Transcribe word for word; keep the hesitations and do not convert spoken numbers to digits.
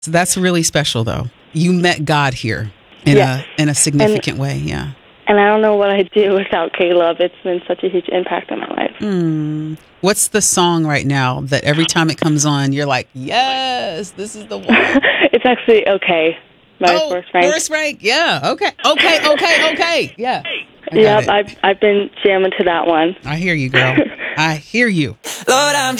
So that's really special, though. You met God here in Yes. a in a significant And- way. Yeah. And I don't know what I'd do without Caleb. It's been such a huge impact on my life. Mm. What's the song right now that every time it comes on, you're like, yes, this is the one? It's actually Okay by Oh, Forrest Frank. Forrest Frank. Yeah. Okay. Okay. Okay. Okay. Yeah. I got Yep, it. I've, I've been jamming to that one. I hear you, girl. I hear you. Lord, I'm